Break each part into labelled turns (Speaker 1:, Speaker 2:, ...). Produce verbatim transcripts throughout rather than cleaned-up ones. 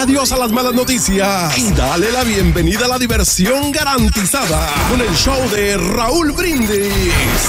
Speaker 1: adiós a las malas noticias y dale la bienvenida a la diversión garantizada con el show de Raúl Brindis.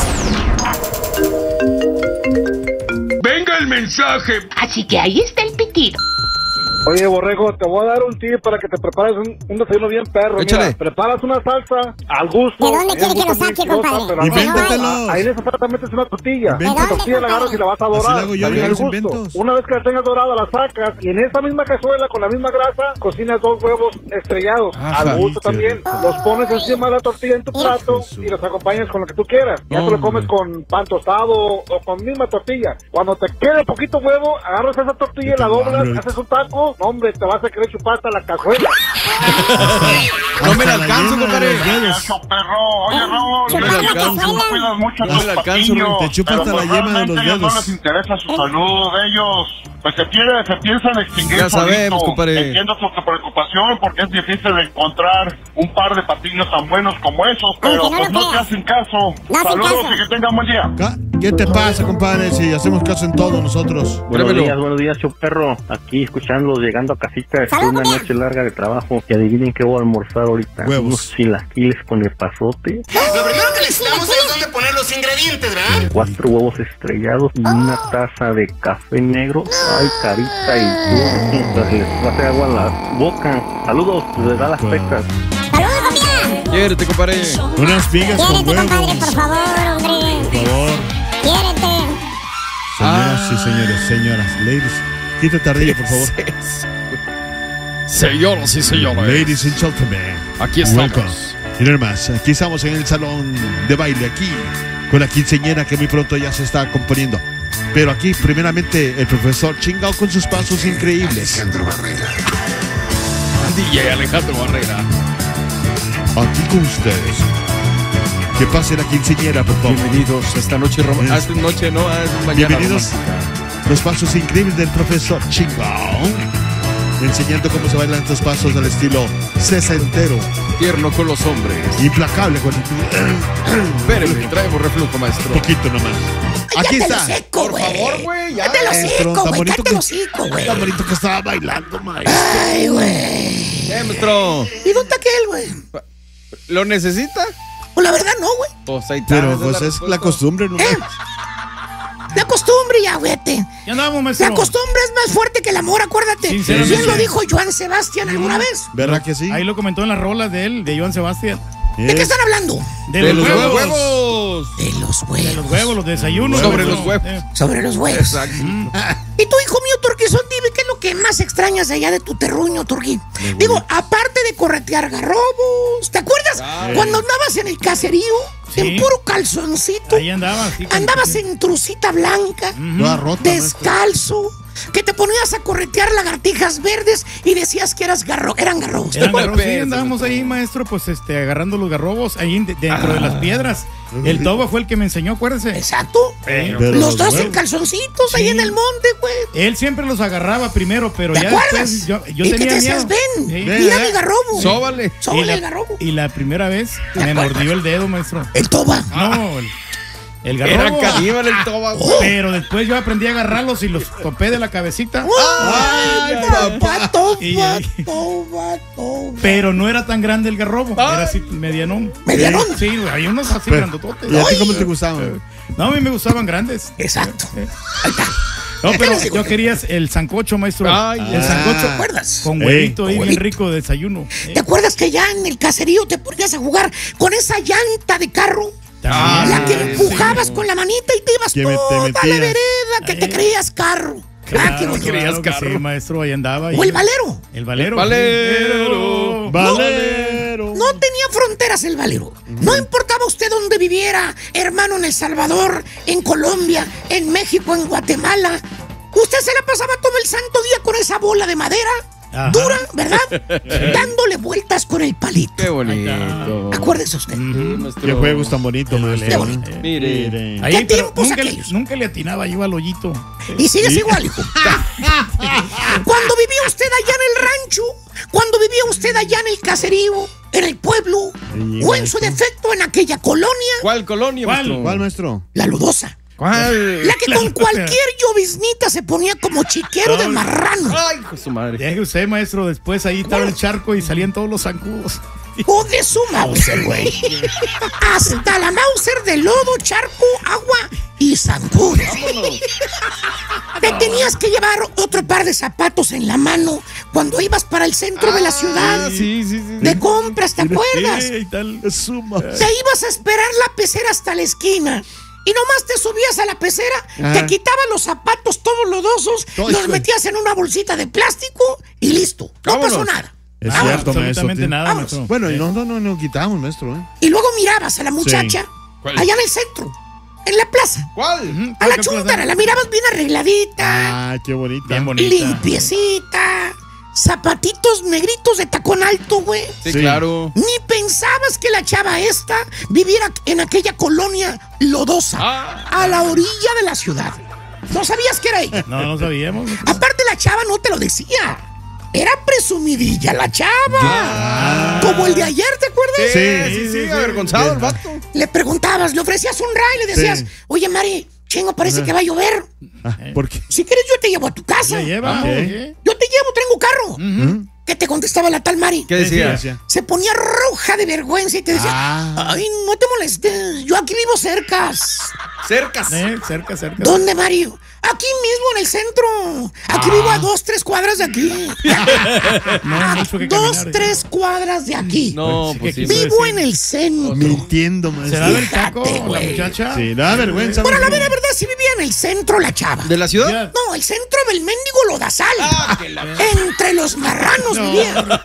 Speaker 2: Venga el mensaje.
Speaker 3: Así que ahí está el pitido.
Speaker 4: Oye, Borrego, te voy a dar un tip para que te prepares un, un desayuno bien perro.
Speaker 5: Échale.
Speaker 4: Mira, preparas una salsa al gusto.
Speaker 6: ¿De dónde quiere que lo saque, compadre?
Speaker 5: Invéntatelo.
Speaker 4: Ahí necesariamente es una tortilla.
Speaker 5: Invéntate.
Speaker 4: La tortilla la agarras y la vas a dorar.
Speaker 5: Así hago yo,
Speaker 4: también
Speaker 5: yo
Speaker 4: al
Speaker 5: los
Speaker 4: gusto.
Speaker 5: inventos.
Speaker 4: Una vez que la tengas dorada, la sacas y en esa misma cazuela, con la misma grasa, cocinas dos huevos estrellados.
Speaker 5: Ah,
Speaker 4: al gusto
Speaker 5: qué
Speaker 4: también.
Speaker 5: rico.
Speaker 4: Los pones encima de la tortilla en tu plato y los acompañas con lo que tú quieras. Ya te lo comes con pan tostado o con misma tortilla. Cuando te quede poquito huevo, agarras esa tortilla y la doblas, haces un taco. No, hombre, te vas a querer chupar hasta la cazuela.
Speaker 5: No me la alcanzo, compadre.
Speaker 2: Eso, perro. Oye, Raúl,
Speaker 6: No me la
Speaker 5: alcanzo.
Speaker 2: tú cuidas mucho a
Speaker 5: No
Speaker 2: tus
Speaker 5: me la alcanzo,
Speaker 2: patiños,
Speaker 5: te chupa
Speaker 2: pero
Speaker 5: hasta la
Speaker 2: pues
Speaker 5: yema de
Speaker 2: realmente
Speaker 5: los
Speaker 2: a ellos no
Speaker 5: dedos.
Speaker 2: les interesa su salud de ellos. Pues se, quiere, se piensan extinguir
Speaker 5: Ya sabemos,
Speaker 2: solito.
Speaker 5: compadre.
Speaker 2: Entiendo su preocupación porque es difícil encontrar un par de patiños tan buenos como esos, pero
Speaker 6: Aunque no
Speaker 2: pues
Speaker 6: lo
Speaker 2: no te
Speaker 6: creas.
Speaker 2: hacen caso.
Speaker 6: No hacen
Speaker 2: Saludos
Speaker 6: caso.
Speaker 2: y que tengan buen día.
Speaker 5: Ca- ¿Qué te pasa, compadre? Si hacemos caso en todo nosotros.
Speaker 7: Buenos
Speaker 5: Pruébelo.
Speaker 7: días, buenos días, show perro. Aquí escuchándolos, llegando a casita. Es
Speaker 6: Salud,
Speaker 7: una
Speaker 6: bien.
Speaker 7: noche larga de trabajo. Y adivinen qué voy a almorzar ahorita.
Speaker 5: Huevos.
Speaker 7: Unos chilaquiles con el pasote.
Speaker 8: Lo primero que necesitamos es dónde poner los ingredientes, ¿verdad?
Speaker 7: Cuatro huevos estrellados y una taza de café negro. Ay, carita y todo. Les va a hacer agua en la boca. Saludos, les da las pecas.
Speaker 6: ¡Saludos, comida!
Speaker 5: Quiérete, compadre. Unas migas con
Speaker 6: Quiérete, compadre,
Speaker 5: huevos.
Speaker 6: por favor, hombre.
Speaker 5: Por favor.
Speaker 6: Quiérete.
Speaker 5: Señoras y señores, señoras, ladies. Quítate ardilla, por favor.
Speaker 1: Señoras y señores,
Speaker 5: Ladies and gentlemen.
Speaker 1: aquí estamos.
Speaker 5: Welcome. Miren más, aquí estamos en el salón de baile, aquí, con la quinceañera que muy pronto ya se está componiendo. Pero aquí, primeramente, el profesor Chingao con sus pasos increíbles.
Speaker 1: D J Alejandro Barrera.
Speaker 5: Aquí con ustedes. Que pase la quinceañera, por favor.
Speaker 1: Bienvenidos esta noche romántica. Ah, es noche, no, ah, es mañana.
Speaker 5: Bienvenidos. Los pasos increíbles del profesor Chingao. Enseñando cómo se bailan estos pasos al estilo sesentero.
Speaker 1: Tierno con los hombres.
Speaker 5: Implacable con el...
Speaker 1: Espéreme, traemos reflujo, maestro.
Speaker 5: poquito nomás. Aquí
Speaker 6: Cállate
Speaker 5: está.
Speaker 6: el hocico,
Speaker 1: Por
Speaker 6: güey.
Speaker 1: favor, güey, ya.
Speaker 6: Cállate el
Speaker 5: Maestro,
Speaker 6: hocico,
Speaker 5: tan
Speaker 6: güey.
Speaker 5: bonito
Speaker 6: Cállate el
Speaker 5: que-
Speaker 6: hocico, güey.
Speaker 5: Tan bonito que estaba bailando, maestro.
Speaker 6: Ay, güey.
Speaker 1: Eh, maestro.
Speaker 6: ¿Y dónde está aquel, güey?
Speaker 1: ¿Lo necesita?
Speaker 6: Pues la verdad no, güey.
Speaker 1: Pues ahí está.
Speaker 5: Pero
Speaker 1: esa
Speaker 5: pues
Speaker 1: la
Speaker 5: es la
Speaker 1: respuesta.
Speaker 5: costumbre, ¿no?
Speaker 6: ¿Eh? La costumbre ya, güete.
Speaker 9: Ya andamos, maestro.
Speaker 6: La costumbre es más fuerte que el amor, acuérdate.
Speaker 9: Sinceramente.
Speaker 6: ¿Quién lo dijo Joan Sebastián alguna vez?
Speaker 5: ¿Verdad que sí?
Speaker 9: Ahí lo comentó en las rolas de él, de Joan Sebastián.
Speaker 6: ¿De qué
Speaker 5: Es-
Speaker 6: están hablando?
Speaker 9: De,
Speaker 1: De
Speaker 9: los,
Speaker 1: los
Speaker 9: huevos.
Speaker 1: huevos.
Speaker 6: De los huevos.
Speaker 9: De los huevos, los desayunos.
Speaker 1: Sobre
Speaker 9: maestro.
Speaker 1: los huevos.
Speaker 9: Eh,
Speaker 6: Sobre los huevos.
Speaker 1: Exacto.
Speaker 6: Y tú, hijo mío, Turquizón, dime qué es lo que más extrañas allá de tu terruño, Turquí. Digo, aparte de corretear garrobos, ¿te acuerdas
Speaker 1: Ay.
Speaker 6: cuando andabas en el caserío?
Speaker 9: Sí.
Speaker 6: En puro calzoncito.
Speaker 9: Ahí andaba. Sí, con-
Speaker 6: Andabas en trucita blanca,
Speaker 5: Toda rota, maestro.
Speaker 6: descalzo, que te ponías a corretear lagartijas verdes y decías que eras garro eran garrobos.
Speaker 9: Eran garrobos, sí,
Speaker 1: Peso,
Speaker 9: andábamos ahí, maestro, pues este, agarrando los garrobos ahí de- dentro de las piedras. El Toba fue el que me enseñó, acuérdese.
Speaker 6: Exacto.
Speaker 5: Pero
Speaker 6: Los
Speaker 5: los
Speaker 6: dos en
Speaker 5: huevos.
Speaker 6: calzoncitos ahí
Speaker 9: Sí.
Speaker 6: en el monte, güey.
Speaker 9: Él siempre los agarraba primero, pero
Speaker 6: ¿Te
Speaker 9: ya
Speaker 6: acuerdas?
Speaker 9: después yo, yo
Speaker 6: y que
Speaker 9: tenía
Speaker 6: te decías,
Speaker 9: miedo.
Speaker 6: ven,
Speaker 9: Sí.
Speaker 6: mira
Speaker 5: Ven,
Speaker 6: mi garrobo.
Speaker 1: Sóbale.
Speaker 9: Y
Speaker 6: Sóbale
Speaker 9: la,
Speaker 6: el garrobo.
Speaker 9: y la primera vez me mordió el dedo, maestro.
Speaker 6: El toba.
Speaker 9: No, el, el
Speaker 1: Era
Speaker 9: garrobo.
Speaker 1: caníbal el toba, güey.
Speaker 9: Pero después yo aprendí a agarrarlos y los topé de la cabecita.
Speaker 6: Ay, papá,
Speaker 9: Y
Speaker 6: toba,
Speaker 9: ahí-
Speaker 6: toba, toba.
Speaker 9: Pero no era tan grande el garrobo. Era así medianón.
Speaker 6: ¿Medianón?
Speaker 9: Sí, güey, había unos así
Speaker 5: Pero-
Speaker 9: grandototes.
Speaker 5: ¿Y a ti
Speaker 6: Ay.
Speaker 5: cómo te gustaban?
Speaker 9: No, a mí me gustaban grandes.
Speaker 6: Exacto. Ahí está.
Speaker 9: No,
Speaker 6: ¿Qué
Speaker 9: pero
Speaker 6: les digo?
Speaker 9: yo quería el sancocho, maestro.
Speaker 1: Ay,
Speaker 9: el
Speaker 5: ah.
Speaker 9: sancocho
Speaker 6: ¿Te acuerdas?
Speaker 9: con
Speaker 5: Ey,
Speaker 9: huevito ahí
Speaker 6: con
Speaker 9: bien
Speaker 6: huevito.
Speaker 9: rico de desayuno.
Speaker 6: ¿Te acuerdas que ya en el caserío te ponías a jugar con esa llanta de carro?
Speaker 9: También.
Speaker 6: La que
Speaker 9: Ah,
Speaker 6: empujabas
Speaker 9: sí.
Speaker 6: con la manita y te ibas
Speaker 5: Que me- te
Speaker 6: toda la
Speaker 5: metías.
Speaker 6: vereda, que te
Speaker 9: Ay.
Speaker 6: creías carro. ah, qué
Speaker 9: Claro,
Speaker 6: bonito.
Speaker 9: claro que
Speaker 1: carro.
Speaker 9: sí, maestro, ahí andaba. ahí.
Speaker 6: O el valero.
Speaker 9: El valero.
Speaker 1: Valero.
Speaker 5: Valero.
Speaker 6: No tenía fronteras el valero. No importaba usted dónde viviera, hermano, en El Salvador, en Colombia, en México, en Guatemala. Usted se la pasaba todo el santo día con esa bola de madera,
Speaker 9: Ajá.
Speaker 6: dura, ¿verdad? Dándole vueltas con el palito.
Speaker 1: Qué bonito.
Speaker 6: Acuérdese usted.
Speaker 5: Qué juegos tan bonitos, maestro.
Speaker 6: Qué bonito.
Speaker 1: Mire.
Speaker 5: Miren.
Speaker 9: Ahí,
Speaker 6: ¿Qué
Speaker 9: pero
Speaker 6: tiempos
Speaker 9: nunca,
Speaker 6: aquellos?
Speaker 9: nunca le atinaba yo al hoyito.
Speaker 6: Y sigues igual, hijo. Cuando vivía usted allá en el rancho, cuando vivía usted allá en el caserío, en el pueblo,
Speaker 5: Sí,
Speaker 6: o en su
Speaker 5: maestro.
Speaker 6: defecto en aquella colonia,
Speaker 1: ¿Cuál colonia,
Speaker 9: ¿Cuál?
Speaker 1: maestro?
Speaker 5: ¿Cuál, maestro?
Speaker 6: la Ludosa.
Speaker 10: ¿Cuál?
Speaker 6: La que con cualquier lloviznita se ponía como chiquero de marrano.
Speaker 10: Ay, hijo de su madre.
Speaker 9: Deje usted, maestro, después ahí estaba el charco y salían todos los zancudos.
Speaker 6: O de su Mauser, güey. Hasta la Mauser de lodo, charco, agua y zancudos. Te tenías que llevar otro par de zapatos en la mano cuando ibas para el centro ah, de la ciudad.
Speaker 10: Sí, sí, sí.
Speaker 6: De compras, ¿te acuerdas?
Speaker 9: Y tal.
Speaker 6: Te ibas a esperar la pecera hasta la esquina. Y nomás te subías a la pecera, ajá, te quitabas los zapatos todos lodosos, Todo los metías en una bolsita de plástico y listo. No Vámonos. pasó nada.
Speaker 5: Es
Speaker 6: Vámonos.
Speaker 5: cierto,
Speaker 9: absolutamente
Speaker 5: maestro.
Speaker 9: nada, maestro.
Speaker 5: Bueno, y no, no, no, no quitamos, maestro. ¿eh?
Speaker 6: Y luego mirabas a la muchacha, sí, allá en el centro, en la plaza.
Speaker 10: ¿Cuál?
Speaker 6: A la chúntara, la mirabas bien arregladita.
Speaker 5: Ah, qué bonita.
Speaker 9: Bien bonita.
Speaker 6: Limpiecita. Zapatitos negritos de tacón alto, güey.
Speaker 10: Sí, sí, claro.
Speaker 6: Ni pensabas que la chava esta viviera en aquella colonia lodosa, ah, a la orilla de la ciudad. ¿No sabías que era ella?
Speaker 9: No, no sabíamos.
Speaker 6: Aparte, la chava no te lo decía. Era presumidilla la chava.
Speaker 10: Ah.
Speaker 6: Como el de ayer, ¿te acuerdas?
Speaker 10: Sí, sí, sí, sí, sí, avergonzado el vato.
Speaker 6: Le preguntabas, le ofrecías un ray, le decías, sí, oye, Mari, chingo, parece uh-huh. que va a llover.
Speaker 5: Ah, ¿por qué?
Speaker 6: Si quieres, yo te llevo a tu casa.
Speaker 9: ¿Me lleva?
Speaker 6: Okay. Yo te llevo, tengo carro.
Speaker 9: Uh-huh.
Speaker 6: ¿Qué te contestaba la tal Mari?
Speaker 10: ¿Qué decía?
Speaker 6: Se ponía roja de vergüenza y te decía, ah. ay, no te molestes, yo aquí vivo cercas.
Speaker 10: Cercas.
Speaker 9: Eh, cerca, cerca.
Speaker 6: ¿Dónde, Mario? Aquí mismo en el centro. Aquí ah. vivo a dos, tres cuadras de aquí.
Speaker 9: No,
Speaker 6: a
Speaker 9: mucho que
Speaker 6: dos,
Speaker 9: caminar,
Speaker 6: tres cuadras de aquí.
Speaker 10: No, pues sí.
Speaker 6: Vivo en el centro.
Speaker 5: Mintiendo, maestro.
Speaker 9: ¿Se da el taco la muchacha?
Speaker 5: Sí, da vergüenza.
Speaker 6: Bueno, la verdad, verdad, sí vivía en el centro la chava.
Speaker 10: ¿De la ciudad?
Speaker 6: No, el centro del mendigo lodazal.
Speaker 10: Ah, que la...
Speaker 6: Entre los marranos no. vivía.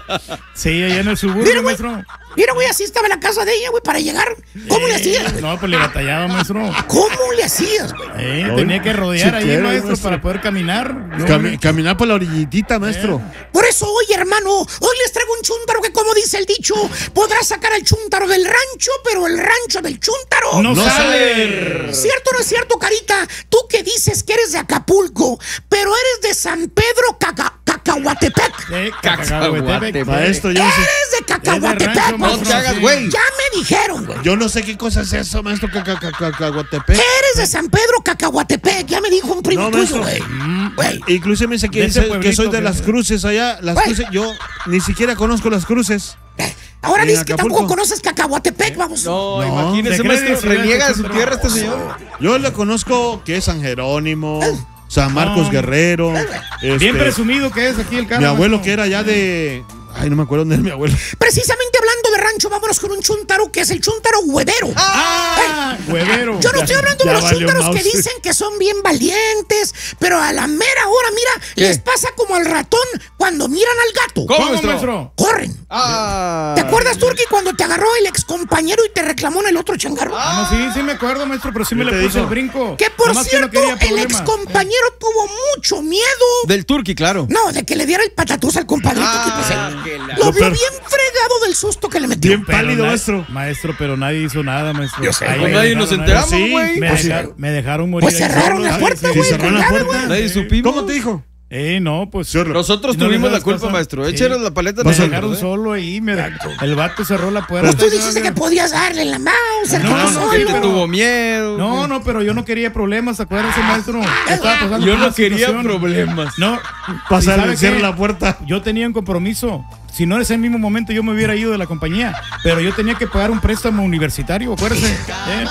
Speaker 9: Sí, allá en el suburbio,
Speaker 6: Mira,
Speaker 9: maestro.
Speaker 6: Mira, güey, así estaba la casa de ella, güey, para llegar. ¿Cómo eh, le hacías?
Speaker 9: No, pues le batallaba, maestro.
Speaker 6: ¿Cómo le hacías, güey?
Speaker 9: Eh, tenía que rodear ahí, maestro, maestro, para poder caminar. No,
Speaker 5: Cam caminar por la orillitita, maestro.
Speaker 6: Eh. Por eso hoy, hermano, hoy les traigo un chúntaro que, como dice el dicho, podrás sacar al chúntaro del rancho, pero el rancho del chúntaro
Speaker 9: no, no sale.
Speaker 6: ¿Cierto o no es cierto, Carita? Tú que dices que eres de Acapulco, pero eres de San Pedro Caca Cacahuatepec.
Speaker 9: Eh, Cacahuatepec.
Speaker 5: Maestro, yo
Speaker 6: eres de Cacahuatepec.
Speaker 10: No te hagas, güey.
Speaker 6: Ya me dijeron, güey.
Speaker 5: Yo no sé qué cosa es eso, maestro, Cacahuatepec.
Speaker 6: Eres de San Pedro Cacahuatepec. Ya me dijo un primo
Speaker 5: no,
Speaker 6: tuyo, güey.
Speaker 5: Mm, Incluso me dice que, que soy de las cruces allá. Las wey. cruces, yo ni siquiera conozco las cruces.
Speaker 6: Ahora dices que tampoco conoces Cacahuatepec, vamos.
Speaker 10: No, no, imagínese, maestro, reniega de su tierra este señor.
Speaker 5: Yo le conozco que es San Jerónimo, San Marcos no. Guerrero.
Speaker 9: Este, Bien presumido que es aquí el carro.
Speaker 5: Mi abuelo que era allá de... Ay, no me acuerdo dónde es mi abuelo.
Speaker 6: Precisamente hablando de rancho, vámonos con un chúntaro que es el chúntaro huevero.
Speaker 9: ¡Ah! Hey, huevero.
Speaker 6: Yo no estoy hablando ya, de los chúntaros que dicen que son bien valientes, pero a la mera hora, mira, ¿qué? Les pasa como al ratón cuando miran al gato.
Speaker 10: ¿Cómo, maestro? maestro?
Speaker 6: Corren.
Speaker 10: Ah.
Speaker 6: ¿Te acuerdas, Turki, cuando te agarró el ex compañero y te reclamó en el otro changarro?
Speaker 9: Ah, no, sí, sí me acuerdo, maestro, pero sí me le puse el brinco.
Speaker 6: Que por Nomás cierto, que no el ex compañero tuvo mucho miedo.
Speaker 10: Del Turki, claro.
Speaker 6: No, de que le diera el patatús al compadrito.
Speaker 10: Ah,
Speaker 6: que la... Lo vio bien fregado del susto que le metió.
Speaker 5: Bien pálido, maestro.
Speaker 9: Maestro, pero nadie hizo nada, maestro.
Speaker 10: Yo sé, ahí, nadie nos enteramos, güey.
Speaker 9: Sí, me,
Speaker 6: pues
Speaker 9: dejaron, me dejaron morir.
Speaker 6: Pues cerraron la puerta, güey.
Speaker 5: Cerraron la puerta.
Speaker 10: Nadie supimos.
Speaker 5: ¿Cómo te dijo?
Speaker 9: Eh, no, pues.
Speaker 10: Nosotros
Speaker 9: no
Speaker 10: tuvimos la culpa, pasar. maestro. Sí. Échanos la paleta.
Speaker 9: Me dejaron solo ahí. Me el vato cerró la puerta.
Speaker 6: Pues tú dijiste que podías darle la mouse.
Speaker 10: No, no, que te tuvo miedo.
Speaker 9: No, no, pero yo no quería problemas, acuérdese, maestro. Estaba pasando
Speaker 10: yo no quería situación. problemas.
Speaker 9: No.
Speaker 5: Pasar a cerrar la puerta.
Speaker 9: Yo tenía un compromiso. Si no en ese mismo momento yo me hubiera ido de la compañía, pero yo tenía que pagar un préstamo universitario, acuérdese. ¿Eh?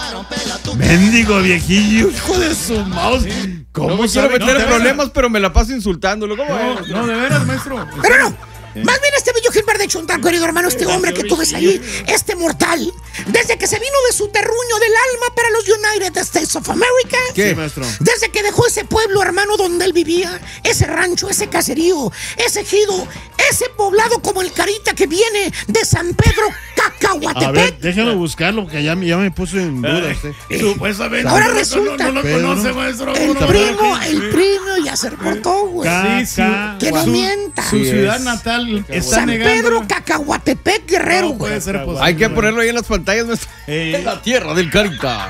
Speaker 5: Mendigo viejillo, hijo de su mouse. Sí.
Speaker 10: ¿Cómo no me quiero meter en problemas, pero me la paso insultándolo? ¿Cómo
Speaker 9: no,
Speaker 10: es?
Speaker 9: no, de veras, maestro.
Speaker 6: Pero no. ¿Eh? Más bien este bello Gilbert de Chuntán, querido hermano, este hombre que tú ves ahí, este mortal, desde que se vino de su terruño del alma para los United States of America.
Speaker 10: ¿Qué, sí, maestro?
Speaker 6: Desde que dejó ese pueblo, hermano, donde él vivía, ese rancho, ese caserío, ese ejido, ese poblado como el Carita que viene de San Pedro Cacahuatepec.
Speaker 5: A ver, déjalo buscarlo, porque ya, ya me puso en duda.
Speaker 9: Eh, Supuestamente.
Speaker 6: Ahora
Speaker 9: no,
Speaker 6: resulta.
Speaker 9: No, no, no lo conoce, maestro.
Speaker 6: El primo, el primo ya se reportó, güey.
Speaker 9: Sí, sí.
Speaker 6: Que no mienta.
Speaker 9: Su ciudad natal está
Speaker 6: San
Speaker 9: negando.
Speaker 6: Pedro Cacahuatepec, Guerrero,
Speaker 9: no puede ser posible.
Speaker 10: Hay que ponerlo ahí en las pantallas. Eh. En la tierra del Carita.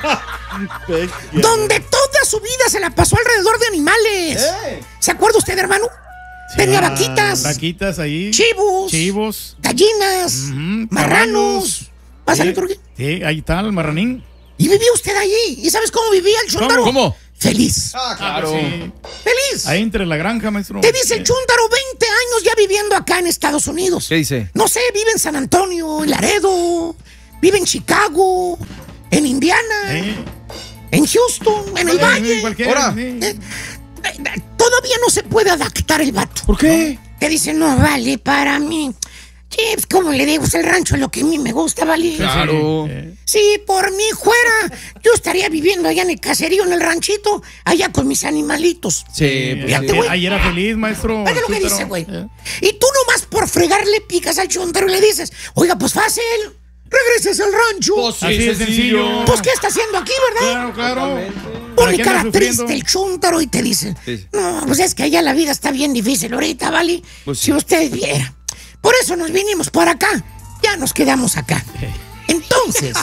Speaker 6: Donde toda su vida se la pasó alrededor de animales.
Speaker 10: Eh.
Speaker 6: ¿Se acuerda usted, hermano? Sí, tenía vaquitas.
Speaker 9: Vaquitas ahí.
Speaker 6: Chivos.
Speaker 9: Chivos.
Speaker 6: Gallinas.
Speaker 9: Uh-huh,
Speaker 6: marranos. Pásale, Turquía.
Speaker 9: Sí, ahí está el marranín.
Speaker 6: Y vivía usted allí. ¿Y sabes cómo vivía el Chuntaro?
Speaker 10: ¿Cómo? ¿Cómo?
Speaker 6: Feliz.
Speaker 10: Ah, claro.
Speaker 9: Sí.
Speaker 6: Feliz.
Speaker 9: Ahí entre la granja, maestro.
Speaker 6: Te dice el Chuntaro, veinte años ya viviendo acá en Estados Unidos.
Speaker 10: ¿Qué dice?
Speaker 6: No sé, vive en San Antonio, en Laredo, vive en Chicago, en Indiana,
Speaker 9: ¿Eh?
Speaker 6: en Houston, en el
Speaker 9: Eh,
Speaker 6: Valle.
Speaker 9: cualquiera,
Speaker 10: Ahora.
Speaker 9: sí.
Speaker 6: Eh, eh, Todavía no se puede adaptar el vato.
Speaker 10: ¿Por qué?
Speaker 6: Te dice, no vale para mí. Sí, pues, ¿cómo le digo? El rancho es lo que a mí me gusta, ¿vale?
Speaker 10: Claro.
Speaker 9: Eh,
Speaker 6: Si por mí fuera, yo estaría viviendo allá en el caserío, en el ranchito, allá con mis animalitos.
Speaker 10: Sí, pues
Speaker 6: Fíjate,
Speaker 10: sí.
Speaker 6: güey.
Speaker 9: Ahí era feliz, maestro.
Speaker 6: Oiga lo que
Speaker 9: Chuntaro.
Speaker 6: dice, güey.
Speaker 9: Eh.
Speaker 6: Y tú nomás por fregar le picas al Chuntaro y le dices, oiga, pues fácil, regreses al rancho.
Speaker 10: Pues sí,
Speaker 9: Así de sencillo.
Speaker 6: Pues, ¿qué está haciendo aquí, verdad?
Speaker 9: Claro, claro.
Speaker 6: Pone
Speaker 9: ¿Para qué
Speaker 6: cara
Speaker 9: anda sufriendo?
Speaker 6: triste el Chuntaro y te dice,
Speaker 10: Sí.
Speaker 6: no, pues es que allá la vida está bien difícil ahorita, ¿vale?
Speaker 10: Pues sí.
Speaker 6: Si usted viera. Por eso nos vinimos por acá. Ya nos quedamos acá. Entonces,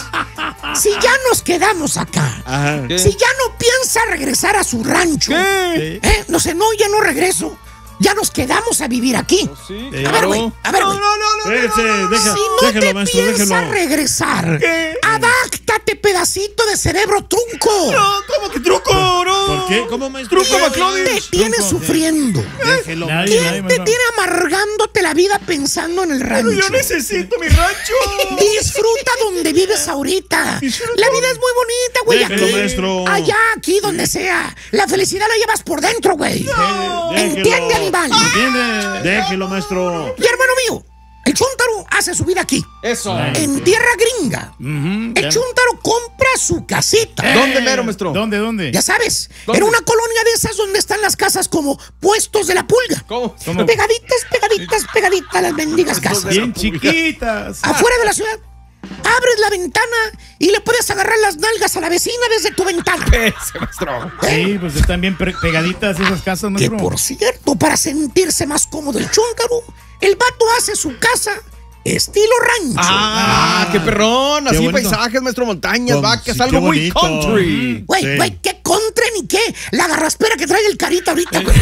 Speaker 6: si ya nos quedamos acá,
Speaker 5: Ajá.
Speaker 10: ¿Qué?
Speaker 6: si ya no piensa regresar a su rancho,
Speaker 10: ¿Qué?
Speaker 6: ¿eh? No sé, no, ya no regreso. Ya nos quedamos a vivir aquí.
Speaker 10: Sí,
Speaker 6: A ver,
Speaker 10: claro.
Speaker 6: güey, a ver,
Speaker 10: No,
Speaker 6: güey.
Speaker 10: no, no, no.
Speaker 5: Ese, deja-
Speaker 6: Si no
Speaker 5: déjelo,
Speaker 6: te
Speaker 5: maestro,
Speaker 6: piensas
Speaker 5: déjelo.
Speaker 6: regresar, adáctate, pedacito de cerebro trunco.
Speaker 10: No, ¿cómo que truco? No.
Speaker 5: ¿Por qué? ¿Cómo, maestro?
Speaker 10: Truco,
Speaker 6: Te
Speaker 10: McLovin.
Speaker 6: tienes
Speaker 9: Trunco,
Speaker 6: sufriendo.
Speaker 5: Déjelo.
Speaker 9: Nadie,
Speaker 6: ¿Quién
Speaker 9: nadie,
Speaker 6: te
Speaker 9: maestro.
Speaker 6: tiene amargándote la vida pensando en el rancho?
Speaker 10: Yo necesito mi rancho.
Speaker 6: Disfruta donde vives ahorita. La vida es muy bonita, güey.
Speaker 5: Déjelo,
Speaker 6: Aquí,
Speaker 5: maestro.
Speaker 6: allá, aquí, donde sea. La felicidad la llevas por dentro, güey.
Speaker 5: Déjelo.
Speaker 6: ¿Entiende, animal?
Speaker 9: ¿Entiende?
Speaker 5: Déjelo, maestro.
Speaker 6: Y hermano mío, el Chuntaro hace su vida aquí,
Speaker 10: Eso.
Speaker 6: en tierra gringa.
Speaker 9: Ujú,
Speaker 6: El
Speaker 9: ya.
Speaker 6: Chuntaro compra su casita.
Speaker 10: ¿Dónde mero, maestro?
Speaker 9: ¿Dónde, dónde?
Speaker 6: Ya sabes,
Speaker 10: ¿Dónde?
Speaker 6: en una colonia de esas donde están las casas como puestos de la pulga.
Speaker 10: ¿Cómo?
Speaker 9: ¿Cómo?
Speaker 6: Pegaditas, pegaditas, pegaditas las mendigas casas.
Speaker 9: Bien chiquitas.
Speaker 6: Afuera de la ciudad, abres la ventana y le puedes agarrar las nalgas a la vecina desde tu ventana.
Speaker 10: Ese, maestro.
Speaker 9: Sí, pues están bien pe- pegaditas esas casas,
Speaker 6: Que
Speaker 9: maestro.
Speaker 6: por cierto, para sentirse más cómodo el Chúntaro, el vato hace su casa estilo rancho.
Speaker 10: Ah, qué perrón.
Speaker 5: Qué
Speaker 10: Así
Speaker 5: bonito.
Speaker 10: paisajes, maestro, montañas,
Speaker 5: Con-
Speaker 10: vacas,
Speaker 5: sí,
Speaker 10: algo
Speaker 5: qué
Speaker 10: muy
Speaker 5: bonito.
Speaker 10: country.
Speaker 6: Güey,
Speaker 5: Sí.
Speaker 6: güey, qué contra ni qué. La garraspera que trae el carita ahorita, güey.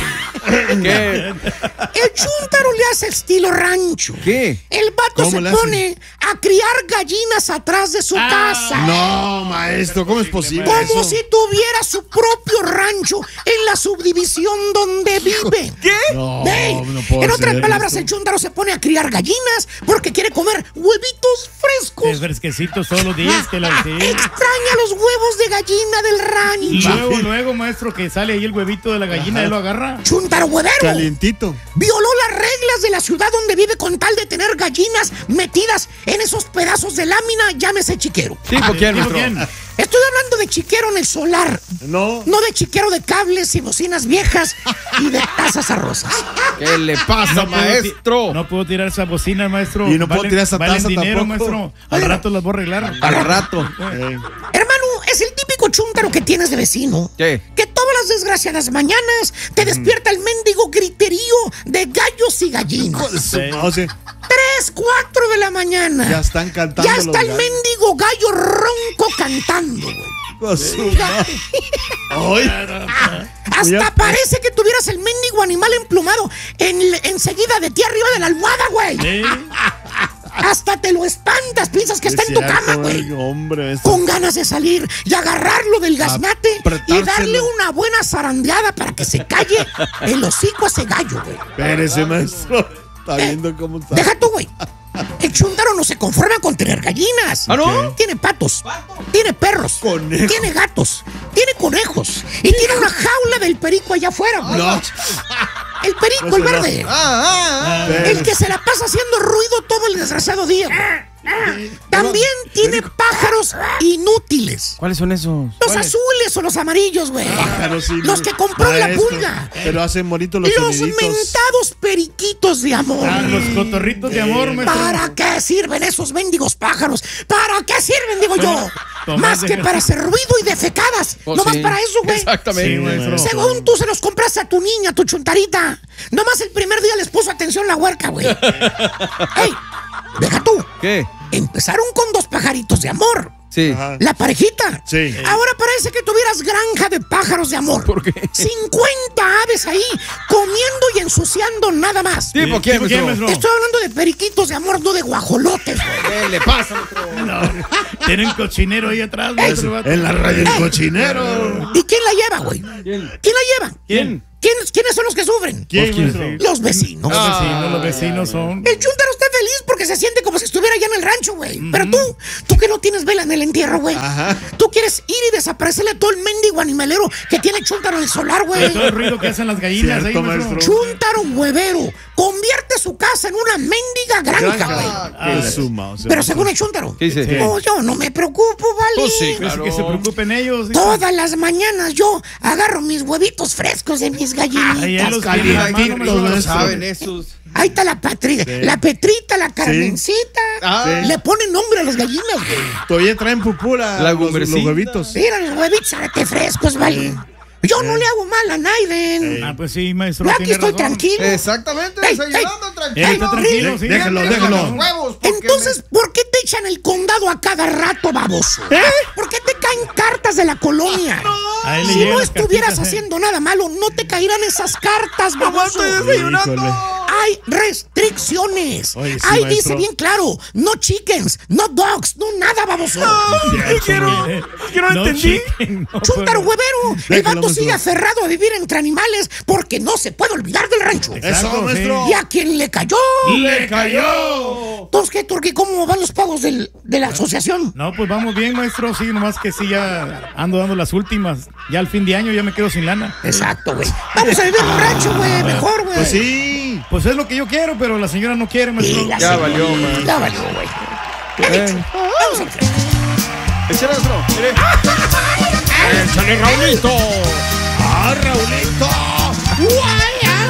Speaker 10: ¿Qué?
Speaker 6: El Chúntaro le hace estilo rancho.
Speaker 10: ¿Qué?
Speaker 6: El vato
Speaker 5: ¿Cómo
Speaker 6: se
Speaker 5: le hace?
Speaker 6: pone a criar gallinas atrás de su casa.
Speaker 5: No, maestro, ¿cómo es posible
Speaker 6: Como
Speaker 5: eso?
Speaker 6: si tuviera su propio rancho en la subdivisión donde vive.
Speaker 10: ¿Qué?
Speaker 5: No,
Speaker 6: Ey,
Speaker 5: no puedo
Speaker 6: en otras
Speaker 5: ser,
Speaker 6: palabras,
Speaker 5: maestro.
Speaker 6: el Chúntaro se pone a criar gallinas porque quiere comer huevitos frescos.
Speaker 9: Es fresquecitos todos los días que la sí.
Speaker 6: Extraña los huevos de gallina del
Speaker 9: Y
Speaker 6: rancho.
Speaker 9: luego, luego, maestro, que sale ahí el huevito de la gallina y lo agarra.
Speaker 6: Chúntaro huevero.
Speaker 5: Calientito.
Speaker 6: Violó las reglas de la ciudad donde vive con tal de tener gallinas metidas en esos pedazos de lámina, llámese chiquero.
Speaker 10: ¿Tipo quién,
Speaker 9: ¿Tipo
Speaker 10: maestro?
Speaker 9: quién?
Speaker 6: Estoy hablando de chiquero en el solar,
Speaker 5: No.
Speaker 6: no de chiquero de cables y bocinas viejas y de tazas arrosas.
Speaker 10: ¿Qué le pasa,
Speaker 9: puedo ti-
Speaker 10: maestro?
Speaker 9: No puedo tirar esa bocina, maestro.
Speaker 5: Y no puedo tirar esa
Speaker 9: valen
Speaker 5: taza
Speaker 9: dinero,
Speaker 5: tampoco.
Speaker 9: maestro. Al rato las voy a arreglar.
Speaker 10: Al rato.
Speaker 5: Eh,
Speaker 6: Hermano, es el típico chúntaro que tienes de vecino.
Speaker 10: ¿Qué?
Speaker 6: Que todas las desgraciadas mañanas te despierta el mendigo griterío de gallos y gallinas.
Speaker 5: su- o sea,
Speaker 6: Tres, cuatro de la mañana.
Speaker 5: ya están cantando
Speaker 6: Ya
Speaker 5: los
Speaker 6: está el
Speaker 5: gallos.
Speaker 6: mendigo gallo ronco cantando, güey.
Speaker 5: Con su madre. Ay,
Speaker 6: Hasta
Speaker 5: Ya-
Speaker 6: parece que tuvieras el mendigo animal emplumado en, enseguida de ti arriba de la almohada, güey.
Speaker 9: Sí.
Speaker 6: Hasta te lo espantas, piensas que está
Speaker 5: es
Speaker 6: en tu
Speaker 5: cierto,
Speaker 6: cama, güey.
Speaker 5: Hombre, esto-
Speaker 6: Con ganas de salir y agarrarlo del gaznate y
Speaker 5: Apretárselo.
Speaker 6: darle una buena zarandeada para que se calle el hocico a ese gallo, güey.
Speaker 5: Espérese, maestro. Está viendo cómo está.
Speaker 6: Deja tú, güey. El chúntaro no se conforma con tener gallinas.
Speaker 10: ¿Ah, no?
Speaker 6: Tiene patos, tiene perros,
Speaker 5: Conejos.
Speaker 6: tiene gatos, tiene conejos y tiene una jaula del perico allá afuera, güey.
Speaker 5: No.
Speaker 6: El perico,
Speaker 5: No
Speaker 6: el
Speaker 5: se lo-
Speaker 6: verde.
Speaker 10: Ah, ah, ah.
Speaker 6: El que se la pasa haciendo ruido todo el desgraciado día, güey. También tiene pájaros inútiles.
Speaker 10: ¿Cuáles son esos?
Speaker 6: Los azules o los amarillos, güey.
Speaker 5: Pájaros inútiles.
Speaker 6: Los que compró en la
Speaker 5: Maestro,
Speaker 6: pulga.
Speaker 5: Pero hacen bonitos los
Speaker 6: Los
Speaker 5: soniditos.
Speaker 6: mentados periquitos de amor.
Speaker 9: Ah, los cotorritos de amor, maestro.
Speaker 6: ¿Para qué sirven esos mendigos pájaros? ¿Para qué sirven, digo yo?
Speaker 9: Tomás
Speaker 6: Más
Speaker 9: de-
Speaker 6: que para hacer ruido y defecadas.
Speaker 10: Oh,
Speaker 6: Nomás
Speaker 10: sí.
Speaker 6: para eso, güey.
Speaker 10: Exactamente.
Speaker 9: Sí, maestro.
Speaker 6: Según tú se los compraste a tu niña, a tu chuntarita. Nomás el primer día les puso atención la huerca, güey. ¡Ey! Deja tú.
Speaker 10: ¿Qué?
Speaker 6: Empezaron con dos pajaritos de amor.
Speaker 10: Sí.
Speaker 5: Ajá.
Speaker 6: La parejita.
Speaker 5: Sí.
Speaker 6: Ahora parece que tuvieras granja de pájaros de amor.
Speaker 10: ¿Por qué?
Speaker 6: cincuenta aves ahí, comiendo y ensuciando nada más.
Speaker 10: ¿Tipo quién,
Speaker 9: ¿Tipo quién,
Speaker 10: maestro?
Speaker 9: maestro?
Speaker 6: Estoy hablando de periquitos de amor, no de guajolotes.
Speaker 10: ¿Qué le pasa, maestro?
Speaker 9: No, tienen cochinero ahí atrás. maestro, vato.
Speaker 5: En la radio el cochinero.
Speaker 6: ¿Y quién la lleva, güey?
Speaker 10: ¿Quién?
Speaker 6: ¿Quién la lleva?
Speaker 9: ¿Quién?
Speaker 6: ¿Quiénes, ¿Quiénes son los que sufren?
Speaker 5: ¿Quién,
Speaker 9: ¿Quién?
Speaker 5: maestro?
Speaker 6: Los vecinos.
Speaker 9: Los
Speaker 10: Ah,
Speaker 9: vecinos, los vecinos son.
Speaker 6: El chúntaro está feliz porque se siente como si estuviera allá en el rancho, güey. Pero tú, tú que no tienes vela en el entierro, güey.
Speaker 5: Ajá.
Speaker 6: Tú quieres ir y desaparecerle a todo el mendigo animalero que tiene chúntaro en el solar,
Speaker 9: De
Speaker 6: güey.
Speaker 9: todo el ruido que hacen las gallinas
Speaker 5: Cierto,
Speaker 9: ahí, maestro.
Speaker 5: maestro.
Speaker 6: Chúntaro huevero. Convierte su casa en una mendiga granja, güey.
Speaker 5: Ah, qué suma, o sea,
Speaker 6: Pero según el chúntaro.
Speaker 10: ¿Qué dice?
Speaker 6: No, yo no me preocupo, ¿vale?
Speaker 10: Pues sí,
Speaker 9: Pues
Speaker 10: claro.
Speaker 9: que se preocupen ellos. dice.
Speaker 6: Todas las mañanas yo agarro mis huevitos frescos de mis gallinitas.
Speaker 9: Ahí él los
Speaker 6: calientes.
Speaker 9: tiene en la mano,
Speaker 5: Calientitos,
Speaker 9: maestro.
Speaker 5: maestro.
Speaker 10: ¿Saben esos?
Speaker 6: Ahí está la Patrita, la Petrita, la Carmencita.
Speaker 10: Ah.
Speaker 6: Le ponen nombre a las gallinas, güey.
Speaker 5: Todavía traen pupula
Speaker 10: La
Speaker 5: los, los
Speaker 10: gumbrecita.
Speaker 5: huevitos.
Speaker 6: Mira los huevitos, arate frescos, vale. Yo no le hago mal a Naiden.
Speaker 9: Ah, pues sí, maestro.
Speaker 6: Yo aquí
Speaker 9: tiene
Speaker 6: estoy
Speaker 9: razón.
Speaker 6: tranquilo.
Speaker 10: Exactamente,
Speaker 6: Ey,
Speaker 10: desayunando
Speaker 9: Eh,
Speaker 10: tranquilo.
Speaker 9: está tranquilo, sí.
Speaker 5: Déjalo,
Speaker 10: Deja
Speaker 5: déjalo.
Speaker 10: los huevos, porque
Speaker 6: Entonces, ¿por qué te echan el condado a cada rato, baboso?
Speaker 9: ¿Eh?
Speaker 6: ¿Por qué te caen cartas de la colonia?
Speaker 9: A él le
Speaker 6: Si
Speaker 9: llegan
Speaker 6: no
Speaker 9: las
Speaker 6: estuvieras
Speaker 9: cartitas, eh.
Speaker 6: haciendo nada malo, no te caerán esas cartas, baboso.
Speaker 5: Híjole.
Speaker 6: Hay restricciones.
Speaker 5: Oye, sí,
Speaker 6: Ahí
Speaker 5: maestro.
Speaker 6: dice bien claro, no chickens, no dogs, no nada, baboso.
Speaker 5: Cierto,
Speaker 9: Eh,
Speaker 10: que no entendí.
Speaker 9: chicken, no,
Speaker 6: Chúntaro
Speaker 9: pues,
Speaker 6: huevero. El
Speaker 5: Déjalo,
Speaker 6: vato
Speaker 5: maestro.
Speaker 6: sigue aferrado a vivir entre animales porque no se puede olvidar del rancho.
Speaker 5: Eso,
Speaker 9: Exacto,
Speaker 5: maestro.
Speaker 6: ¿Y a quién le cayó?
Speaker 5: ¡Le cayó!
Speaker 6: Entonces, ¿qué, Turqui? ¿Cómo van los pagos del- de la asociación?
Speaker 9: No, pues vamos bien, maestro. Sí, nomás que sí, ya ando dando las últimas. Ya al fin de año ya me quedo sin lana.
Speaker 6: Exacto, güey. Vamos a vivir en un rancho, güey. Mejor, güey.
Speaker 5: Pues sí.
Speaker 9: Pues es lo que yo quiero, pero la señora no quiere,
Speaker 6: Y
Speaker 9: maestro.
Speaker 6: la
Speaker 10: Ya
Speaker 6: señora-
Speaker 10: valió, man.
Speaker 6: Ya valió, güey. He dicho. Vamos a ver.
Speaker 10: Échale, maestro. Mire.
Speaker 5: ¡Échale, Raulito! ¡Ah, Raulito!
Speaker 6: ¡Guay!